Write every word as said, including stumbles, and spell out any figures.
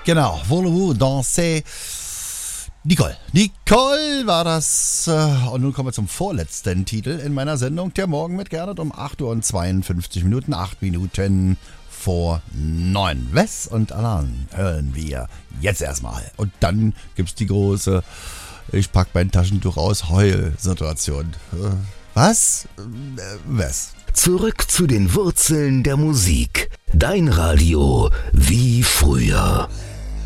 Genau, Voulez-vous danser? Nicole. Nicole war das. Und nun kommen wir zum vorletzten Titel in meiner Sendung. Der Morgen mit Gernot um acht Uhr und zweiundfünfzig Minuten, acht Minuten vor neun. Wes und Alan hören wir jetzt erstmal. Und dann gibt's die große, ich pack mein Taschentuch aus, Heul-Situation. Was? Wes? Zurück zu den Wurzeln der Musik. Dein Radio wie früher.